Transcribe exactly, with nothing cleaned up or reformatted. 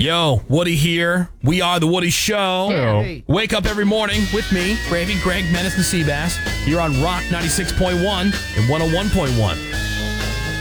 Yo, Woody here. We are The Woody Show. Hey. Wake up every morning with me, Gravy, Greg, Menace, and Seabass. Here on Rock ninety-six point one and one oh one point one.